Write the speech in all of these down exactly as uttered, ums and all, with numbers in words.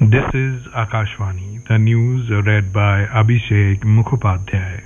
This is Akashvani, the news read by Abhishek Mukhopadhyay.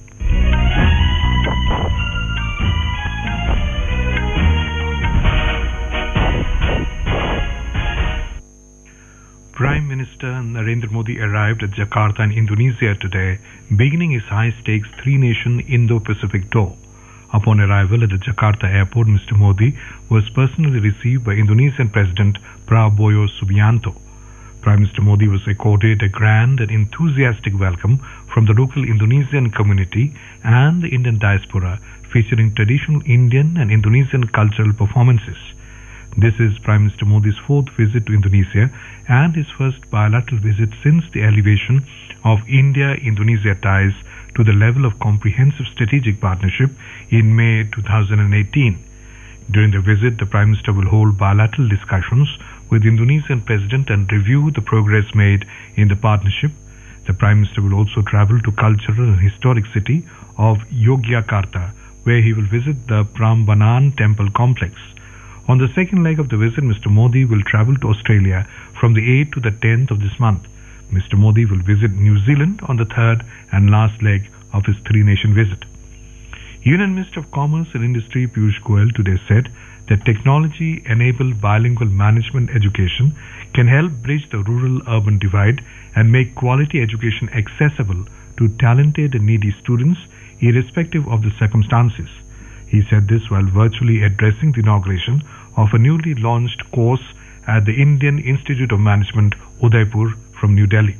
Prime Minister Narendra Modi arrived at Jakarta in Indonesia today, beginning his high-stakes three-nation Indo-Pacific tour. Upon arrival at the Jakarta airport, Mister Modi was personally received by Indonesian President Prabowo Subianto. Prime Minister Modi was accorded a grand and enthusiastic welcome from the local Indonesian community and the Indian diaspora, featuring traditional Indian and Indonesian cultural performances. This is Prime Minister Modi's fourth visit to Indonesia and his first bilateral visit since the elevation of India-Indonesia ties to the level of comprehensive strategic partnership in May two thousand eighteen. During the visit, the Prime Minister will hold bilateral discussions with the Indonesian President and review the progress made in the partnership. The Prime Minister will also travel to cultural and historic city of Yogyakarta, where he will visit the Prambanan Temple complex. On the second leg of the visit, Mister Modi will travel to Australia from the eighth to the tenth of this month. Mister Modi will visit New Zealand on the third and last leg of his three-nation visit. Union Minister of Commerce and Industry Piyush Goyal today said that technology-enabled bilingual management education can help bridge the rural-urban divide and make quality education accessible to talented and needy students irrespective of the circumstances. He said this while virtually addressing the inauguration of a newly launched course at the Indian Institute of Management, Udaipur, from New Delhi.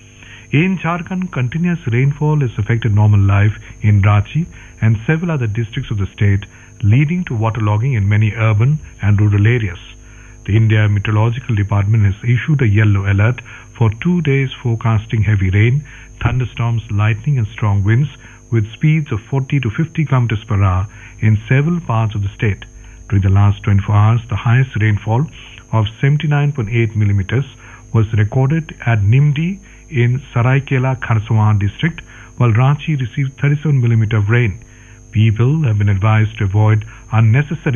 In Jharkhand, continuous rainfall has affected normal life in Ranchi and several other districts of the state, leading to waterlogging in many urban and rural areas. The India Meteorological Department has issued a yellow alert for two days, forecasting heavy rain, thunderstorms, lightning and strong winds with speeds of forty to fifty kilometers per hour in several parts of the state. During the last twenty-four hours, the highest rainfall of seventy-nine point eight millimeters was recorded at Nimdi in Saraikela Kharsawan district, while Ranchi received thirty-seven millimeters of rain. People have been advised to avoid unnecessary